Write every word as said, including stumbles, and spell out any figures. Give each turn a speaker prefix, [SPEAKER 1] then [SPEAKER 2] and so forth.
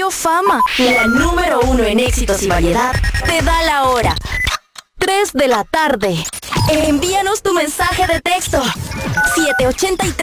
[SPEAKER 1] Radio Fama, la número uno en éxitos y variedad, te da la hora. tres de la tarde. Envíanos tu mensaje de texto. siete ocho tres